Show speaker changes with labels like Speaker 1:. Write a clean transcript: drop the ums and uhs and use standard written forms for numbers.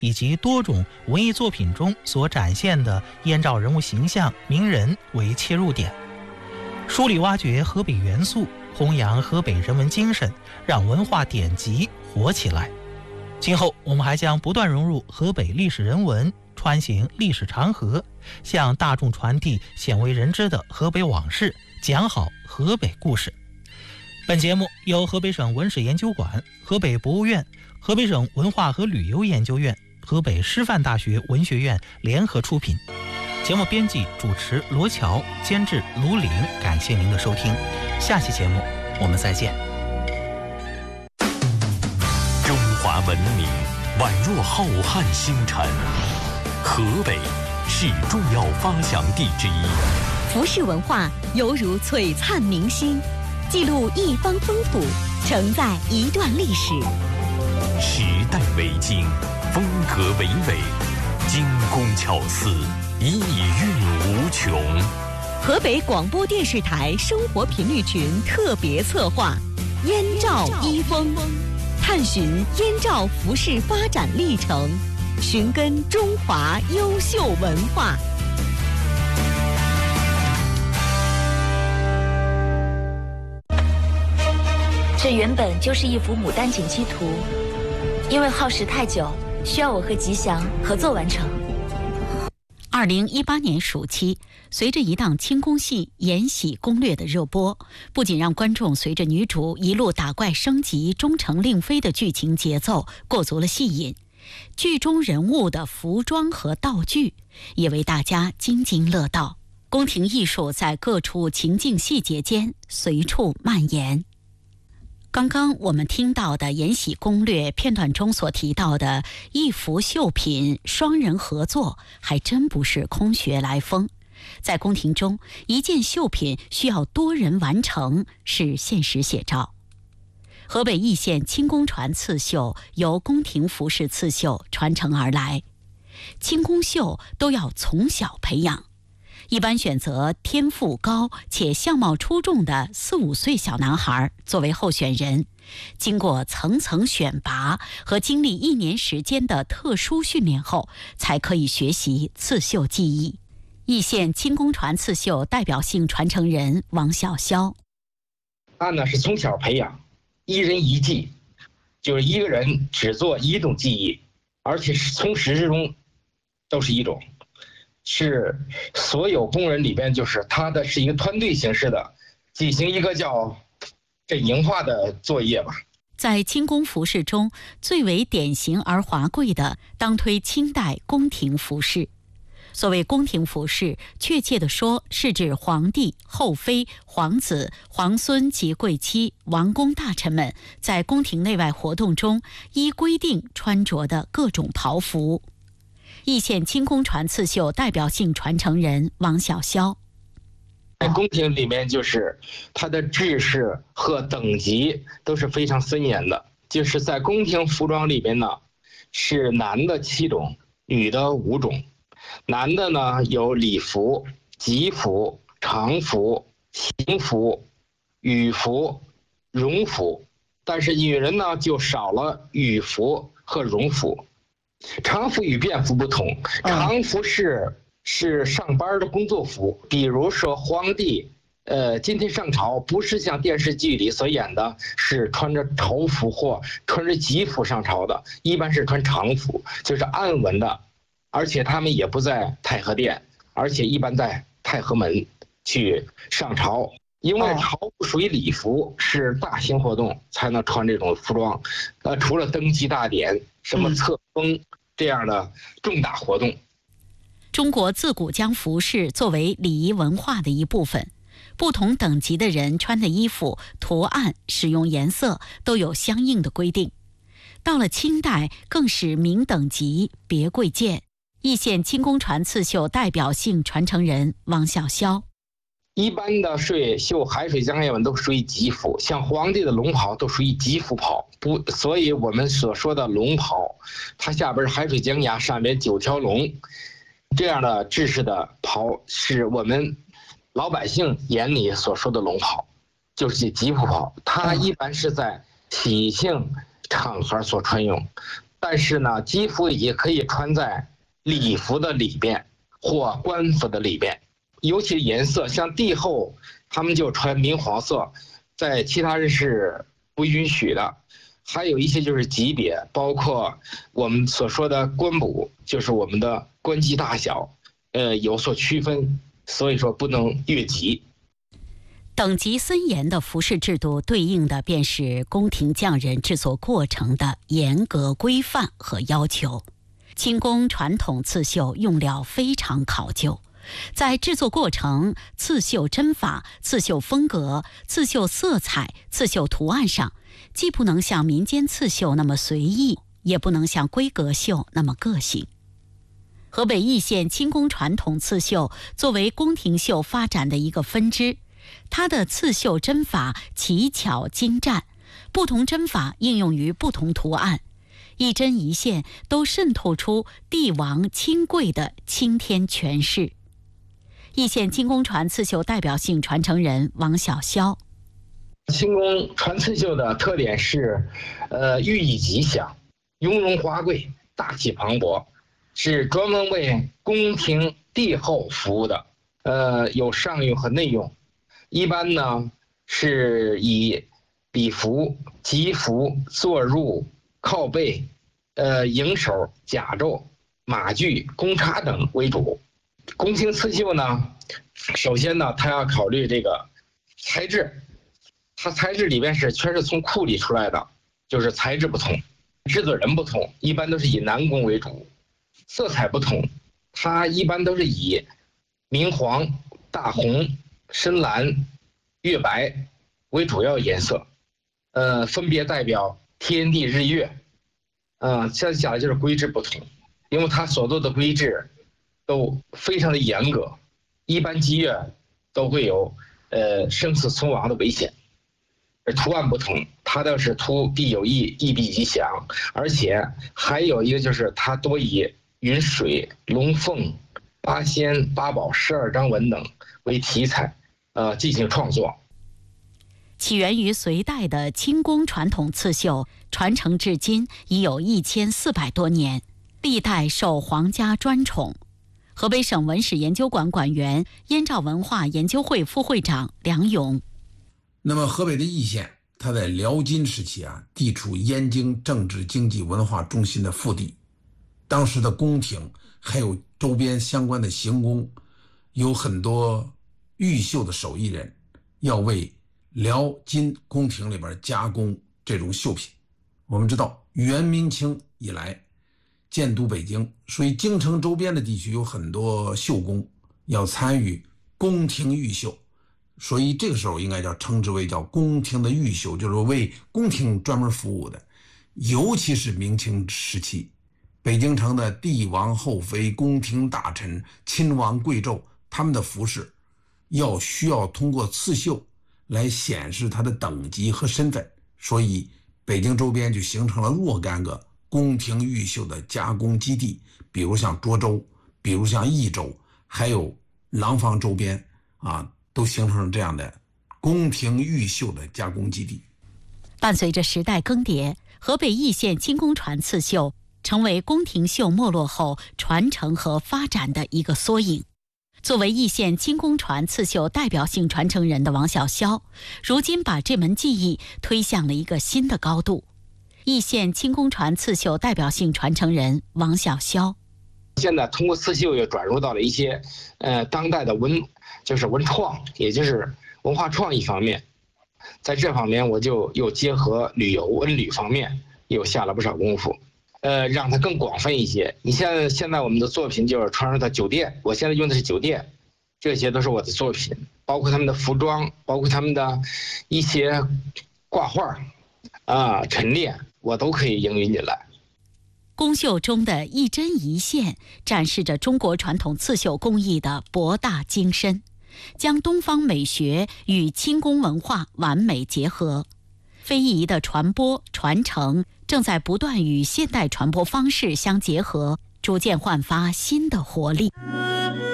Speaker 1: 以及多种文艺作品中所展现的燕赵人物形象、名人为切入点，梳理挖掘河北元素，弘扬河北人文精神，让文化典籍活起来。今后我们还将不断融入河北历史人文，穿行历史长河，向大众传递鲜为人知的河北往事，讲好河北故事。本节目由河北省文史研究馆、河北博物院、河北省文化和旅游研究院、河北师范大学文学院联合出品。节目编辑主持罗乔，监制卢岭。感谢您的收听，下期节目我们再见。
Speaker 2: 中华文明宛若浩瀚星辰，河北是重要发祥地之一。
Speaker 3: 服饰文化犹如璀璨明星，记录一方风土，承载一段历史。
Speaker 2: 时代为经，风格为纬，精工巧思，意蕴无穷。
Speaker 3: 河北广播电视台生活频率群特别策划《燕赵衣风》，探寻燕赵服饰发展历程，寻根中华优秀文化。
Speaker 4: 这原本就是一幅牡丹锦旗图，因为耗时太久，需要我和吉祥合作完成。
Speaker 3: 2018年暑期，随着一档清宫戏《延禧攻略》的热播，不仅让观众随着女主一路打怪升级、终成令妃的剧情节奏过足了戏瘾，剧中人物的服装和道具也为大家津津乐道。宫廷艺术在各处情境细节间随处蔓延。刚刚我们听到的《延禧攻略》片段中所提到的一幅绣品双人合作，还真不是空穴来风。在宫廷中，一件绣品需要多人完成，是现实写照。河北易县清宫传刺绣由宫廷服饰刺绣传承而来，清宫绣都要从小培养，一般选择天赋高且相貌出众的4、5岁小男孩作为候选人，经过层层选拔和经历1年时间的特殊训练后，才可以学习刺绣技艺。易县清宫传刺绣代表性传承人王小潇，
Speaker 5: 他呢是从小培养，一人一技，就是一个人只做一种技艺，而且是从始至终都是一种。是所有工人里边，就是他的是一个团队形式的进行一个叫阵营化的作业吧。
Speaker 3: 在清宫服饰中，最为典型而华贵的，当推清代宫廷服饰。所谓宫廷服饰，确切地说，是指皇帝、后妃、皇子、皇孙及贵戚、王公大臣们在宫廷内外活动中依规定穿着的各种袍服。易县清宫传刺绣代表性传承人王小潇，
Speaker 5: 在宫廷里面，就是它的制式和等级都是非常森严的。就是在宫廷服装里边呢，是男的7种，女的5种。男的呢有礼服、吉服、常服、行服、羽服、荣服，但是女人呢就少了羽服和荣服。常服与便服不同，常服是上班的工作服，比如说皇帝，今天上朝不是像电视剧里所演的，是穿着朝服或穿着吉服上朝的，一般是穿常服，就是暗纹的，而且他们也不在太和殿，而且一般在太和门去上朝。因为朝服属于礼服，是大型活动才能穿这种服装，除了登基大典、什么册封这样的重大活动。
Speaker 3: 中国自古将服饰作为礼仪文化的一部分，不同等级的人穿的衣服、图案、使用颜色都有相应的规定。到了清代，更是明等级别贵贱。易县清宫传刺绣代表性传承人王小潇，
Speaker 5: 一般的绣海水江叶纹都属于吉服，像皇帝的龙袍都属于吉服袍，所以我们所说的龙袍，它下边是海水江崖，上边9条龙，这样的制式的袍是我们老百姓眼里所说的龙袍，就是吉服袍。它一般是在喜庆场合所穿用， 但是呢，吉服也可以穿在礼服的里边或官服的里边。尤其颜色，像帝后他们就穿明黄色，在其他人是不允许的。还有一些就是级别，包括我们所说的官补，就是我们的官级大小，有所区分，所以说不能越级。
Speaker 3: 等级森严的服饰制度对应的便是宫廷匠人制作过程的严格规范和要求。清宫传统刺绣用料非常考究，在制作过程、刺绣针法、刺绣风格、刺绣色彩、刺绣图案上，既不能像民间刺绣那么随意，也不能像规格绣那么个性。河北易县清宫传统刺绣作为宫廷绣发展的一个分支，它的刺绣针法奇巧精湛，不同针法应用于不同图案，一针一线都渗透出帝王亲贵的青天权势。易县清宫传刺绣代表性传承人王小霄。
Speaker 5: 清宫传刺绣的特点是，寓意吉祥、雍容华贵、大气磅礴，是专门为宫廷帝后服务的。有上用和内用。一般呢是以礼服、吉服、坐入、靠背、迎手、甲胄、马具、弓叉等为主。宫廷刺绣呢，首先呢，它要考虑这个材质，它材质里边全是从库里出来的，就是材质不同，制作人不同，一般都是以男工为主。色彩不同，它一般都是以明黄、大红、深蓝、月白为主要颜色，分别代表天地日月。现在讲的就是规制不同，因为它所做的规制都非常的严格，一般吉月都会有生死存亡的危险。而图案不同，它倒是图必有益，益必吉祥，而且还有一个就是它多以云水、龙凤、八仙、八宝、12章文等为题材，进行创作。
Speaker 3: 起源于隋代的清宫传统刺绣，传承至今已有1400多年，历代受皇家专宠。河北省文史研究馆馆员、燕赵文化研究会副会长梁勇。
Speaker 6: 那么河北的易县，它在辽金时期地处燕京政治经济文化中心的腹地，当时的宫廷还有周边相关的行宫，有很多玉绣的手艺人要为辽金宫廷里边加工这种绣品。我们知道元明清以来建都北京，所以京城周边的地区有很多绣工要参与宫廷御绣，所以这个时候应该称之为叫宫廷的御绣，就是为宫廷专门服务的。尤其是明清时期，北京城的帝王后妃、宫廷大臣、亲王贵胄，他们的服饰需要通过刺绣来显示他的等级和身份，所以北京周边就形成了若干个宫廷御绣的加工基地，比如像涿州，比如像益州，还有廊坊周边都形成了这样的宫廷御绣的加工基地。
Speaker 3: 伴随着时代更迭，河北易县清宫传刺绣成为宫廷绣没落后传承和发展的一个缩影。作为易县清宫传刺绣代表性传承人的王小霄，如今把这门技艺推向了一个新的高度。易县清宫传刺绣代表性传承人王小霄。
Speaker 5: 现在通过刺绣又转入到了一些当代的文创，也就是文化创意方面。在这方面我就又结合旅游文旅方面又下了不少功夫，让它更广泛一些。你现在我们的作品就是传入到酒店，我现在用的是酒店，这些都是我的作品，包括他们的服装，包括他们的一些挂画陈列，我都可以应用进来。
Speaker 3: 宫绣中的一针一线展示着中国传统刺绣工艺的博大精深，将东方美学与清宫文化完美结合。非遗的传播传承正在不断与现代传播方式相结合，逐渐焕发新的活力。